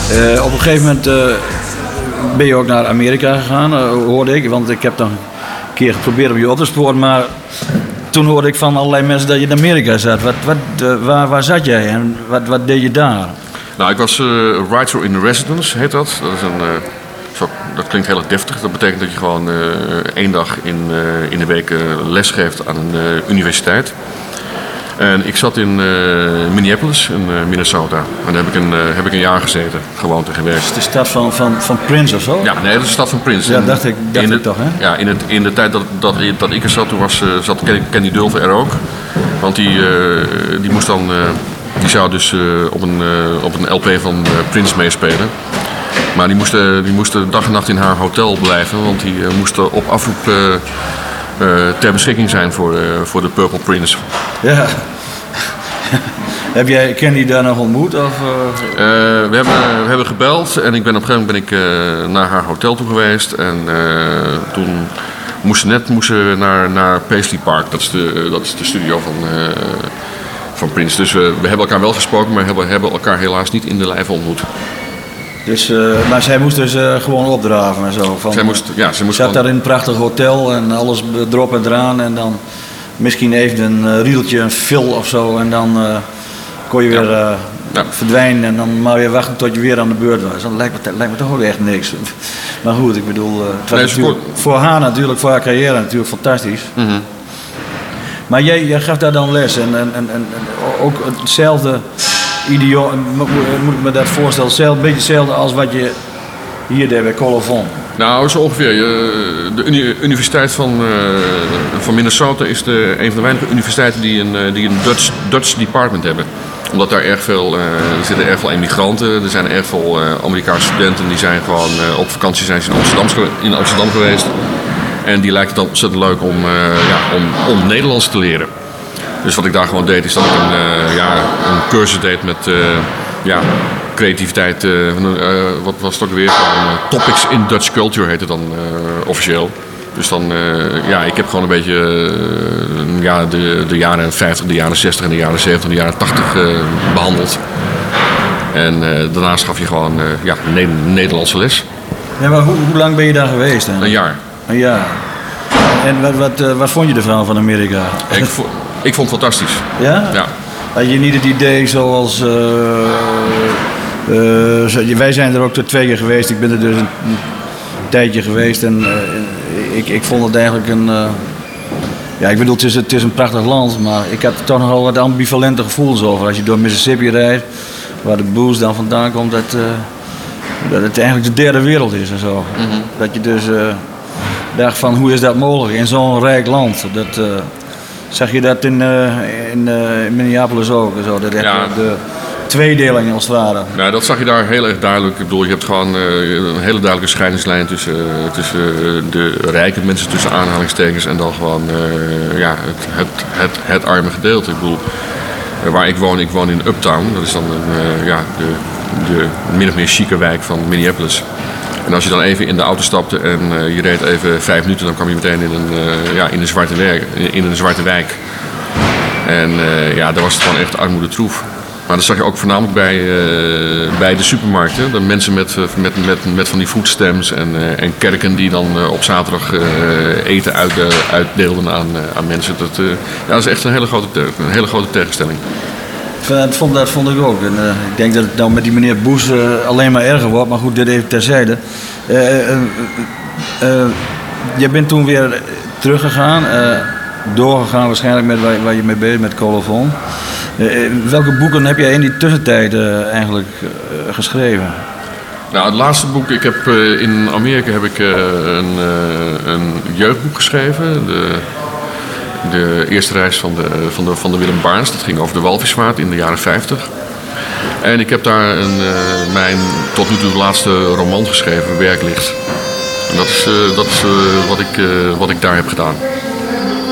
Op een gegeven moment ben je ook naar Amerika gegaan, hoorde ik. Want ik heb dan een keer geprobeerd om je op te sporen. Maar toen hoorde ik van allerlei mensen dat je in Amerika zat. Waar zat jij en wat deed je daar? Nou, ik was writer in residence, heet dat. Dat klinkt heel erg deftig. Dat betekent dat je gewoon 1 dag in de week les geeft aan een universiteit. En ik zat in Minneapolis, in Minnesota. En daar heb ik een jaar gezeten, gewoon te gewerkt. Is het de stad van Prince of zo? Ja, nee, dat is de stad van Prince. Ja, dacht ik toch, hè? Ja, in de tijd dat ik er zat, toen zat Kenny Dulfer er ook. Want die moest dan... Die zou dus op een LP van Prince meespelen. Maar die moest dag en nacht in haar hotel blijven. Want die moest op afroep ter beschikking zijn voor de Purple Prince. Ja. Heb jij Kenny daar nog ontmoet? Of? We hebben gebeld en op een gegeven moment ben ik naar haar hotel toe geweest. En toen moesten ze naar Paisley Park. Dat is de studio van Prince. Dus we hebben elkaar wel gesproken, maar hebben elkaar helaas niet in de lijf ontmoet. Dus, maar zij moest dus gewoon opdraven en zo? Ze zat daar in een prachtig hotel en alles erop en eraan. En dan misschien even een rieltje, een fil of zo. En dan kon je weer verdwijnen en dan maar weer wachten tot je weer aan de beurt was. Dat lijkt me toch ook echt niks. Maar goed, ik bedoel, het was natuurlijk, voor haar natuurlijk, voor haar carrière natuurlijk fantastisch. Mm-hmm. Maar jij gaf daar dan les en ook hetzelfde idioom, moet ik me dat voorstellen, een beetje hetzelfde als wat je hier deed bij Colofon. Nou, zo ongeveer. De Universiteit van Minnesota is een van de weinige universiteiten die een Dutch department hebben. Omdat daar er zitten erg veel emigranten, er zijn erg veel Amerikaanse studenten die zijn gewoon op vakantie zijn in Amsterdam geweest. En die lijkt het dan ontzettend leuk om Nederlands te leren. Dus wat ik daar gewoon deed, is dat ik een cursus deed met creativiteit. Wat was het ook weer? Topics in Dutch Culture heet het dan officieel. Dus dan, ik heb gewoon een beetje de jaren 50, de jaren 60 en de jaren 70 en de jaren 80 behandeld. En daarnaast gaf je gewoon Nederlandse les. Ja, maar hoe lang ben je daar geweest? Een jaar. Een jaar. En wat vond je ervan van Amerika? Ik vond het fantastisch. Ja? Ja. Had je niet het idee zoals... wij zijn er ook 2 keer geweest. Ik ben er dus een tijdje geweest. En ik vond het eigenlijk een... ik bedoel, het is een prachtig land. Maar ik had er toch nogal wat ambivalente gevoelens over. Als je door Mississippi rijdt, waar de blues dan vandaan komt... dat het eigenlijk de 3e wereld is en zo. Mm-hmm. Dat je dus dacht van, hoe is dat mogelijk in zo'n rijk land? Zag je dat in Minneapolis ook? Zo, dat echt de tweedeling als het ware. Ja, dat zag je daar heel erg duidelijk. Ik bedoel, je hebt gewoon een hele duidelijke scheidingslijn tussen de rijke mensen, tussen aanhalingstekens, en dan gewoon het arme gedeelte. Ik bedoel, waar ik woon in Uptown. Dat is dan de min of meer chique wijk van Minneapolis. En als je dan even in de auto stapte en je reed even 5 minuten, dan kwam je meteen in een zwarte wijk. En daar was het gewoon echt armoede troef. Maar dat zag je ook voornamelijk bij de supermarkten. De mensen met van die foodstamps en kerken die dan op zaterdag eten uitdeelden aan mensen. Dat is echt een hele grote tegenstelling. Dat vond ik ook. En, ik denk dat het nou met die meneer Bush alleen maar erger wordt. Maar goed, dit even terzijde. Je bent toen weer teruggegaan. Doorgegaan waarschijnlijk met waar je mee bezig met Colofon. Welke boeken heb jij in die tussentijd eigenlijk geschreven? Nou, het laatste boek, in Amerika heb ik een jeugdboek geschreven. De eerste reis van de Willem Barnes. Dat ging over de walvisvaart in de jaren 50. En ik heb daar mijn tot nu toe laatste roman geschreven, Werklicht. En dat is wat ik daar heb gedaan.